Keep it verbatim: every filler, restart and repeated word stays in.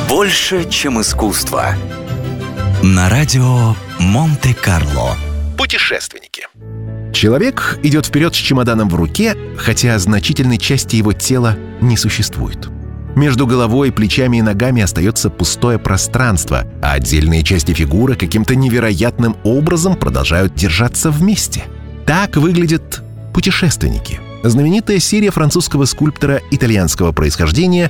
Больше, чем искусство. На радио Монте-Карло. Путешественники. Человек идет вперед с чемоданом в руке, хотя значительной части его тела не существует. Между головой, плечами и ногами остается пустое пространство, а отдельные части фигуры каким-то невероятным образом продолжают держаться вместе. Так выглядят путешественники. Знаменитая серия французского скульптора итальянского происхождения